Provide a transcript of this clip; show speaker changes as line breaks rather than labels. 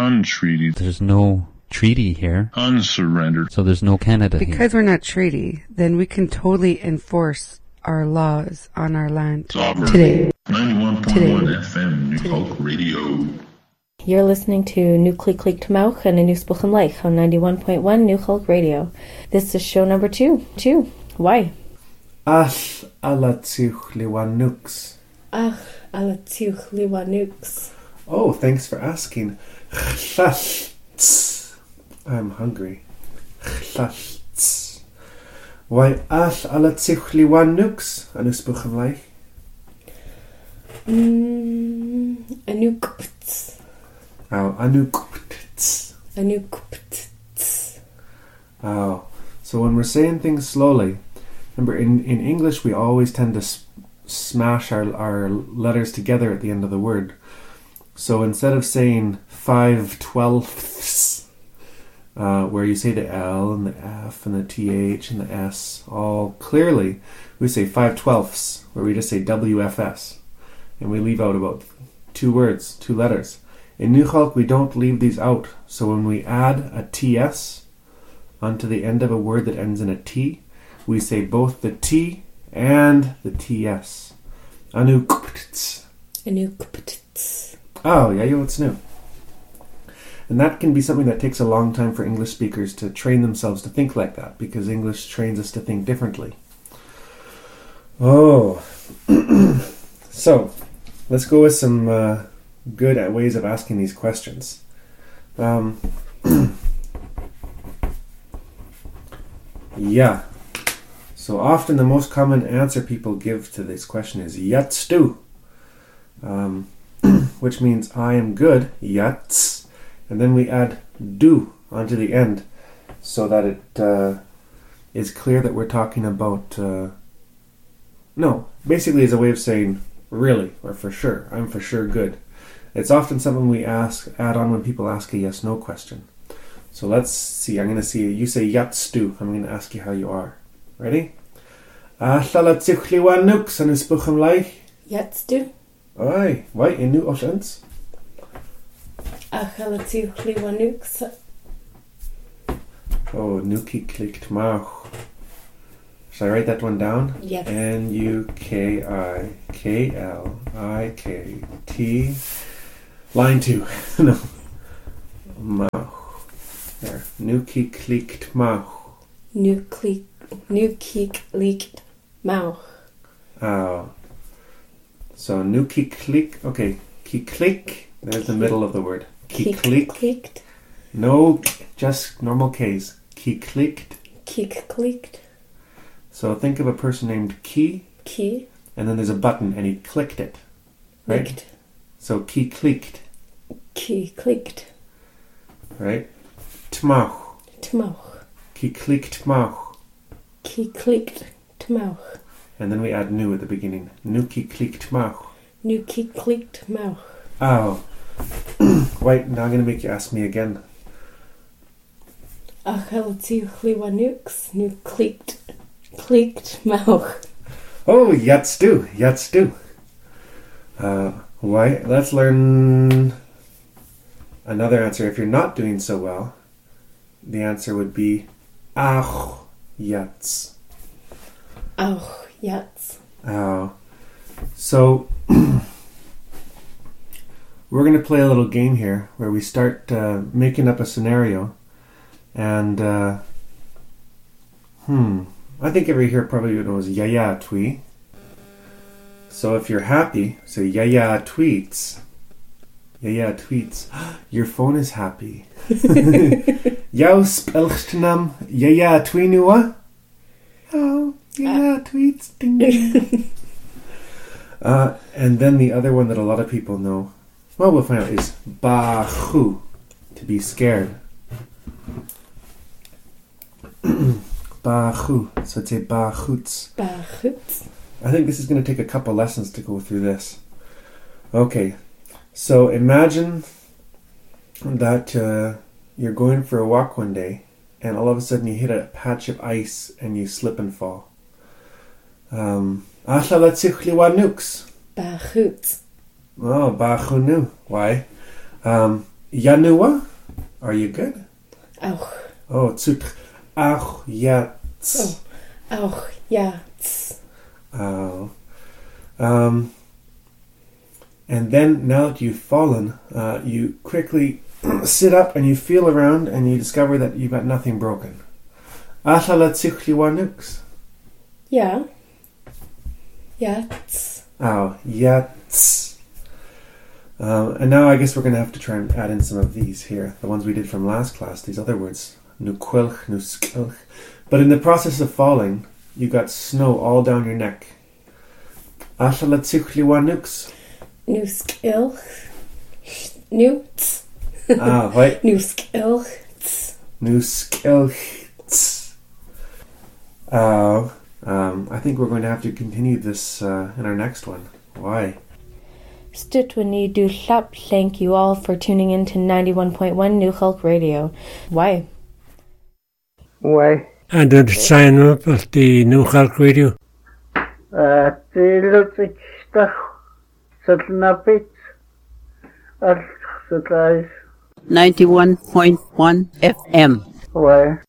untreaty.
There's no treaty here.
Unsurrendered.
So there's no Canada
Because
here.
we're not treaty, then we can totally enforce our laws on our land.
Sovereign.
Today.
91.1 FM, New Hulk Radio.
You're listening to New Click Click Mouch and a New Spoken Life on 91.1 New Hulk Radio. This is show number 2. Why?
Ach ala tiuch liwanux.
Ach, ala tiuch liwanux.
Oh, thanks for asking. I'm hungry. Why ach ala tiuch liwanux? Anu spoken life.
Anukpts.
Oh, anukpts.
Anukpts.
Oh, so when we're saying things slowly, remember in English we always tend to smash our letters together at the end of the word. So instead of saying 5/12ths, where you say the L and the F and the TH and the S all clearly, we say 5/12ths, where we just say WFS. And we leave out about 2 words, 2 letters. In New Hulk, we don't leave these out. So when we add a TS onto the end of a word that ends in a T, we say both the T and the TS. Anukpts.
Anukpts.
Oh, yeah, it's new. And that can be something that takes a long time for English speakers to train themselves to think like that, because English trains us to think differently. Oh. So, let's go with some good ways of asking these questions. Yeah. So often the most common answer people give to this question is yatstu, which means I am good, yats, and then we add do onto the end so that it is clear that we're talking about, basically is a way of saying really, or for sure. I'm for sure good. It's often something we add on when people ask a yes/no question. So let's see. I'm going to see you say yatstu. I'm going to ask you how you are. Ready?
Yatstu.
Oi, why in new oceans?
Achalatiuchliwanux.
Oh, nuki klikt mauch. Should I write that one down?
Yes.
N-U-K-I-K-L-I-K-T. Line 2. No. Mauch. There. Nuki klikt mauch.
Nuki klikt mauch.
Oh. So nuki klik. Okay. Ki klik. There's the middle of the word. Ki klik.
Klikt.
No, just normal K's. Ki klikt.
Kik klikt.
So think of a person named Ki.
Ki.
And then there's a button and he clicked it. Right?
Klikt.
So Ki klikt.
Ki klikt.
Right? Tmauch.
Tmauch.
Ki klikt mauch.
Ki klikt tmauch.
And then we add nu at the beginning. Nu ki klikt mauch.
Nuki klikt mauch.
Oh. Wait, now I'm going to make you ask me again.
Achalatiuchliwanux. Nu klikt mauch.
Oh, yatstu. Why? Let's learn another answer. If you're not doing so well, the answer would be ach yats.
Auch yats.
Oh. So we're going to play a little game here where we start making up a scenario, and I think everybody here probably knows yaya twi. So if you're happy, say yaya tweets. Yaya tweets. Your phone is happy. Jou spelchtnam yaya twinua. Oh, yaya tweets. Ding ding. And then the other one that a lot of people know, well, we'll find out, is bachu, to be scared. Bachu, so it's a bachuts.
Bachuts.
I think this is going to take a couple lessons to go through this. Okay, so imagine that you're going for a walk one day, and all of a sudden you hit a patch of ice and you slip and fall.
Bachuts.
Oh, bachunu. Why? Janua, are you good?
Auch.
Oh, tsutr. Auch, ja, ts.
Auch, ja, tss.
Oh. And then, now that you've fallen, you quickly sit up and you feel around and you discover that you've got nothing broken. Atala tsichliwanux.
Ja. Ja, tss.
Oh, yeah. Tss. And now I guess we're going to have to try and add in some of these here, the ones we did from last class, these other words. Nuquilch, nuskilch. But in the process of falling, you got snow all down your neck. Atala tsichliwanux.
Nuskilch. Newts.
Ah, right.
Nuskilch.
Nuskilch. I think we're going to have to continue this in our next one. Why?
Stutwini du Hlap, thank you all for tuning in to 91.1 New Hulk Radio. Why?
Why?
And to sign up at the New Hulk Radio.
The Lutzig stuff, Satnapit, at
91.1 FM.
Why?